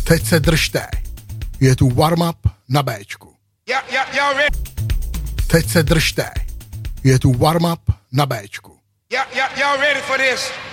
Teď se držte. Je tu warm-up na Bčku. Teď se držte. Je tu warm-up na Bčku. Y'all ready for this?